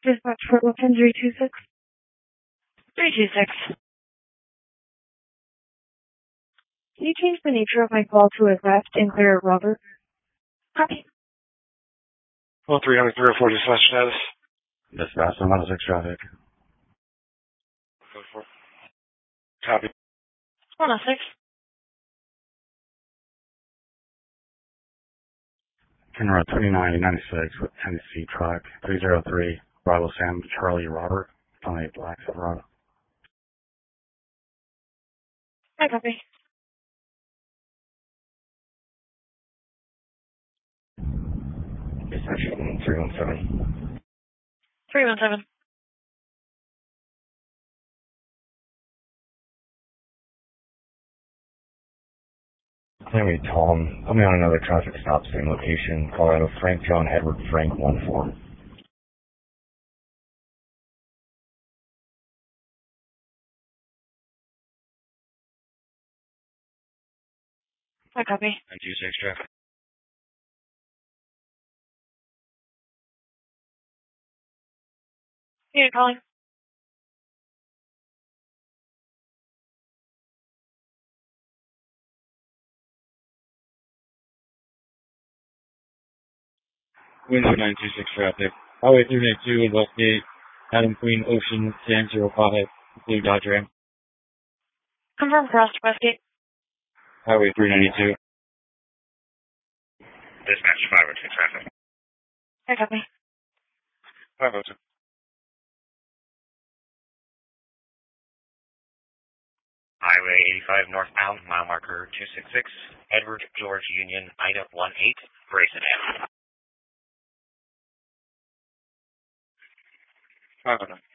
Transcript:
Dispatch for Weapon 326. 326. Can you change the nature of my call to a theft and clear Robert? Copy. Well, 300 304 dispatch status. Dispatch 106 traffic. Copy. 106. Kenra 2996 with Tennessee truck 303 Bravo Sam Charlie Robert on a black Silverado. I copy. Dispatch 317. 317. Anyway, Tom, put me on another traffic stop, same location, Colorado, Frank John Edward Frank 14. I copy. 926 traffic. Unit calling. Windsor 926 traffic. Highway 392 in Westgate. Adam Queen Ocean Sam 05. Blue Dodge Ram. Confirm crossed Westgate. Highway 392. Dispatch 502 traffic. I copy. 502. Highway 85 northbound, mile marker 266, Edward George Union, Ida 18, Grayson Ave. 502.